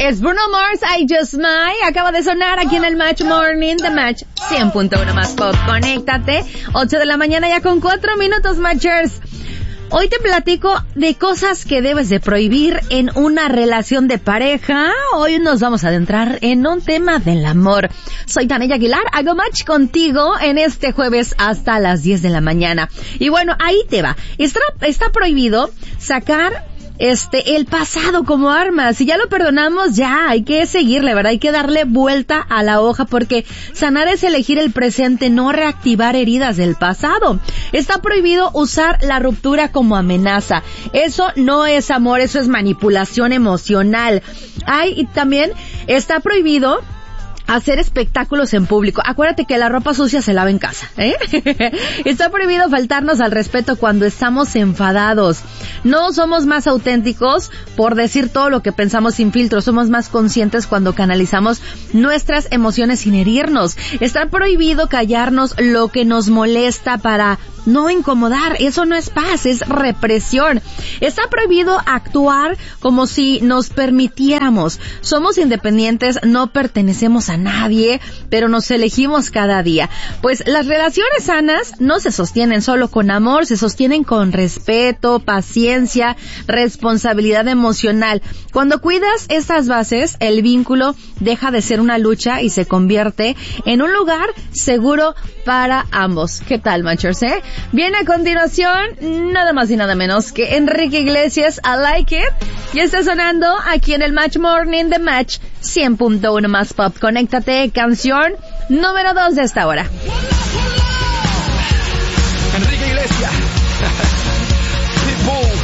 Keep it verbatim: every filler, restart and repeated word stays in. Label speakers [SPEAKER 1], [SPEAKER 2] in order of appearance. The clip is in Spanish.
[SPEAKER 1] Es Bruno Mars, I Just Might. Acaba de sonar aquí en el Match Morning, The Match cien punto uno más pop. Conéctate, ocho de la mañana ya con cuatro minutos, Matchers. Hoy te platico de cosas que debes de prohibir en una relación de pareja. Hoy nos vamos a adentrar en un tema del amor. Soy Tania Aguilar, hago match contigo en este jueves hasta las diez de la mañana. Y bueno, ahí te va. Está, está prohibido sacar este, el pasado como arma. Si ya lo perdonamos, ya, hay que seguirle, ¿verdad? Hay que darle vuelta a la hoja porque sanar es elegir el presente, no reactivar heridas del pasado. Está prohibido usar la ruptura como amenaza. Eso no es amor, eso es manipulación emocional. Hay, y también está prohibido hacer espectáculos en público. Acuérdate que la ropa sucia se lava en casa, ¿eh? Está prohibido faltarnos al respeto cuando estamos enfadados. No somos más auténticos por decir todo lo que pensamos sin filtro. Somos más conscientes cuando canalizamos nuestras emociones sin herirnos. Está prohibido callarnos lo que nos molesta para no incomodar. Eso no es paz, es represión. Está prohibido actuar como si nos permitiéramos. Somos independientes, no pertenecemos a nadie, pero nos elegimos cada día. Pues las relaciones sanas no se sostienen solo con amor, se sostienen con respeto, paciencia, responsabilidad emocional. Cuando cuidas estas bases, el vínculo deja de ser una lucha y se convierte en un lugar seguro para ambos. ¿Qué tal, Matchers, eh? Bien, a continuación, nada más y nada menos que Enrique Iglesias, I Like It. Y está sonando aquí en el Match Morning, The Match cien punto uno más pop. Conéctate, canción número dos de esta hora.
[SPEAKER 2] Enrique Iglesias.